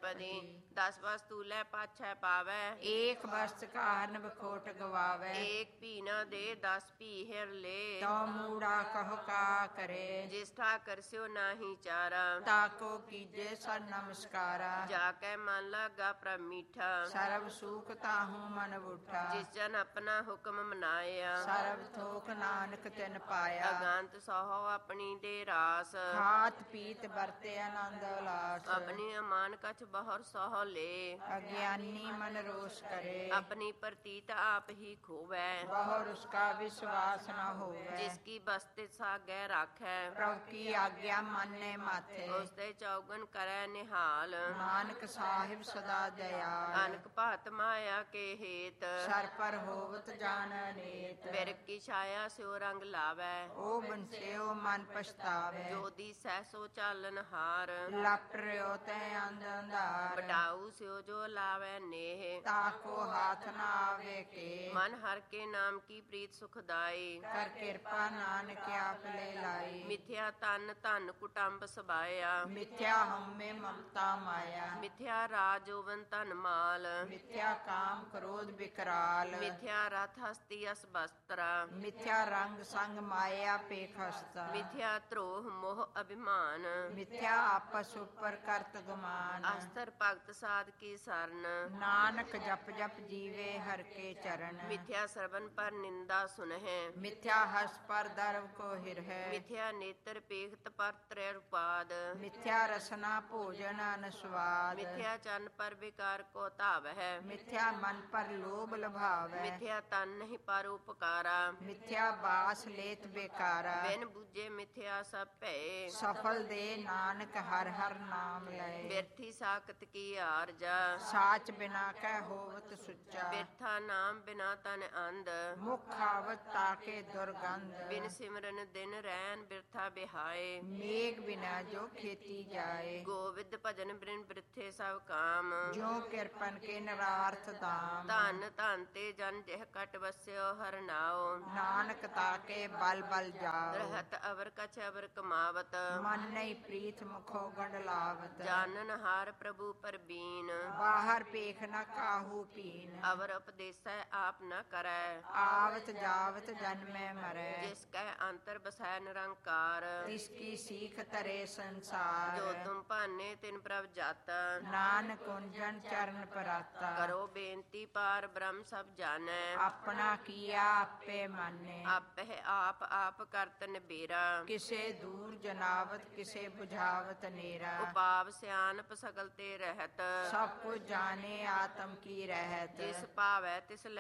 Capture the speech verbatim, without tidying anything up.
ਪਦੀ। ਦਸ ਵਸਤੂ ਲੈ ਪਾਛੈ ਪਾਵੈ, ਏਕ ਵਸਤ ਕਾਰਨ ਬਖੋਟ ਗਵਾਵੈ। ਏਕ ਭੀ ਨ ਦੇ ਦਸ ਭੀ ਹਿਰ ਲੇ, ਤਉ ਮੂੜਾ ਕਹੁ ਕਾ ਕਰੇ। ਜਿਸ ਠਾਕਰ ਸਿਓ ਨਾਹੀ ਚਾਰਾ, ਤਾਕੋ ਕੀਜੇ ਸਰ ਨਮਸਕਾਰਾ। ਜਾ ਕੈ ਮਨ ਲਾਗਾ ਪ੍ਰਭ ਮੀਠਾ, ਸਰਬ ਸੂਖ ਤਾਹੂ ਮਨ ਬੂਠਾ। ਜਿਸ ਜਨ ਆਪਣਾ ਹੁਕਮ ਮਨਾਇਆ, ਸਰਬ ਥੋਕ ਨਾਨਕ ਤਿਨ ਪਾਇਆ। ਅਗੰਤ ਸੋਹੋ ਆਪਣੀ ਦੇ ਰਾਸ, ਖਾਤ ਪੀਤ ਵਰਤੇ ਆਨੰਦ ਉਲਾਸ। ਆਪਣੀ ਅਮਾਨ ਕਛ ਬਹੁਰ ਸੋਹ ਲੇ, ਅਗਿਆਨੀ ਮਨ ਰੋਸ ਕਰੇ। ਆਪਣੀ ਪ੍ਰਤੀਤ ਆਪ ਹੀ ਖੋਵੈ, ਬਹੁਰ ਉਸਕਾ ਵਿਸ਼ਵਾਸ ਨ ਹੋਵੇ। ਜਿਸ ਕੀ ਬਸਤੇ ਸਾਗੈ ਰਾਖੈ, ਪ੍ਰਭ ਕੀ ਆਗਿਆ ਮਾਨੇ ਮਾਥੇ। ਉਸ ਤੇ ਚੌਗਨ ਕਰੈ ਨਿਹਾਲ, ਨਾਨਕ ਸਾਹਿਬ ਸਦਾ ਦਇਆਲ। ਅਨਕ ਭਾਤ ਮਾਇਆ ਕੇ ਹੇਤ, ਸਰ ਪਰ ਹੋਵਤ ਜਾਣ ਅਨੇਤ। ਬਿਰਖ ਕੀ ਛਾਇਆ ਸਿਓ ਰੰਗ ਲਾਵੈ, ਉਹ ਬੰਸਿਓ ਮਨ ਪਛਤਾਵੇ। ਜੋ ਦੀਸੈ ਸੋ ਚਾਲਨ ਹਾਰ, ਲਾਪਰਿਓ ਤੈ ਅੰਧ ਅੰਧਾਰ। ਵਡਾਊ ਸਿਓ ਜੋ ਲਾਵੈ ਨੇਹ, ਤਾਕੋ ਹਾਥ ਨ ਆਵੇ ਕੇ। ਮਨ ਹਰ ਕੇ ਨਾਮ ਕੀ ਪ੍ਰੀਤ ਸੁਖਦਾਈ, ਕਰ ਕਿਰਪਾ ਨਾਨਕ ਆਪ ਲੈ ਲਾਈ। ਮਿਥਿਆ ਤਨ ਧਨ ਕੁਟੰਬ ਸਬਾਇਆ, ਮਿਥਿਆ ਹਉਮੈ ਮਮਤਾ ਮਾਇਆ। ਮਿਥਿਆ ਰਾਜ ਜੋਵਨ ਧਨ ਮਾਲ, ਮਿਥਿਆ ਕਾਮ ਕ੍ਰੋਧ ਵਿਕਰਾਲ। ਮਿਥਿਆ ਰਥ ਹਸਤੀ ਅਸ ਬਸਤਰਾ, ਮਿਥਿਆ ਰੰਗ ਸੰਗ ਮਾਇਆ ਪੇਖਸਤਾ। ਮਿਥਿਆ ਧਰੋਹ ਮੋਹ ਅਭਿਮਾਨ, ਮਿਥਿਆ ਆਪਸ ਉਪਰ ਕਰਤ ਗੁਮਾਨ। ਅਸਤਰ ਭਗਤ ਸਾਧ ਕੀ ਸਰਨ, ਨਾਨਕ ਜਪ ਜਪ ਜੀਵੇ ਹਰ ਕੇ ਚਰਨ। ਮਿਥਿਆ ਸਰਵਨ ਪਰ ਨਿੰਦਾ ਸੁਨਹਿ, ਮਿਥਿਆ ਹਸ ਪਰ ਦਰਵ ਕੋ ਹਿਰਹਿ। ਮਿਥਿਆ ਨੇਤਰ ਪੇਖਤ ਪਰ ਤ੍ਰੈ ਰੁਪਾਦ, ਮਿਥਿਆ ਰਸਨਾ ਭੋਜਨ ਅਨਸਵਾਦ। ਮਿਥਿਆ ਚਰਨ ਪਰ ਵਿਕਾਰ ਕੋ ਧਾਵਹਿ, ਮਿਥਿਆ ਮਨ ਪਰ ਲੋਭ ਲਭਾਵੈ। ਮਿਥਿਆ ਤਨ ਨਹੀਂ ਪਰ ਉਪਕਾਰਾ, ਮਿਥਿਆ ਬਾਸ ਲੇਤ ਬੇਕਾਰਾ। ਬਿਨ ਬੁੱਝੇ ਮਿਥਿਆ ਸਭ ਭੈ, ਸਫਲ ਦੇ ਨਾਨਕ ਹਰ ਹਰ ਨਾਮ ਲਏ। ਬਿਰਥੀ ਸਾਖਤ ਕੀ ਆਰਜਾ, ਸਾਚ ਬਿਨਾ ਕਹਿ ਹੋਵਤ ਸੁੱਚਾ। ਬਿਰਥਾ ਨਾਮ ਬਿਨਾ ਤਨ ਅੰਧ, ਮੁਖ ਆਵਤ ਤਾਕੇ ਦੁਰਗੰਧ। ਬਿਨ ਸਿਮਰਨ ਦਿਨ ਰੈਨ ਬਿਰਥਾ ਬਿਹਾਏ, ਮੇਘ ਬਿਨਾ ਜੋ ਖੇਤੀ ਜਾਏ। ਗੋਵਿੰਦ ਭਜਨ ਬਿਨ ਬਿਰਥੇ ਸਭ ਕਾਮ, ਜੋ ਕਿਰਪਨ ਕੇ ਨਰਾਰਥ ਦਾਮ। ਧਨ ਧਨ ਤੇ ਜਨ ਜਿਹ ਕਟ ਵਸਿਓ ਹਰ ਨਾਉ, ਨਾਨਕ ਤਾਕੇ ਬਲ ਬਲ ਜਾਓ। ਰਹਿਤ ਅਵਰ ਕਛ ਅਵਰ ਕਮਾਵਤ, ਮਨ ਨਹੀਂ ਪ੍ਰੀਤ ਮੁਖੋ ਗੰਢ ਲਾਵਤ। ਜਾਨਨ ਹਾਰ ਪ੍ਰਭੂ ਪਰਬੀਨ, ਬਾਹਰ ਪੇਖ ਨ ਕਾਹੂ ਪੀਨ। ਅਵਰ ਉਪਦੇਸੈ ਆਪ ਨ ਕਰੈ, ਆਵਤ ਜਾਵਤ ਜਨਮੈ ਮਰੈ। ਜਿਸ ਕੈ ਅੰਤਰ ਬਸੈ ਨਿਰੰਕਾਰ, ਤਿਸ ਕੀ ਸੀਖ ਤਰੇ ਸੰਸਾਰ। ਜੋ ਤੁਮ ਭਾਨੇ ਤਿਨ ਪ੍ਰਭ ਜਾਤਾ, ਨਾਨਕ ਕੁੰਜਨ ਚਰਨ ਪਰਾਤਾ। ਕਰੋ ਬੇਨਤੀ ਪਾਰ ਬ੍ਰਹਮ ਸਭ ਜਾਣੈ, ਆਪਣਾ ਕੀਆ ਆਪੇ ਮਾਨੇ। ਆਪਹਿ ਆਪ ਆਪ ਕਰਤ ਨਿਬੇਰਾ, ਕਿਸੇ ਦੂਰ ਜਨਾਵਤ ਕਿਸੇ ਬੁਝਾਵਤ ਨੇਰਾ। ਉਪਾਵ ਸਿਆਨਪ ਸਗਲ ਤੇ ਰਹਿਤ, ਸਭ ਕੁਝ ਜਾਣੇ ਆਤਮ ਕੀ ਰਹਿਤ। ਜਿਸ ਭਾਵੈ ਤਿਸ ਲੈ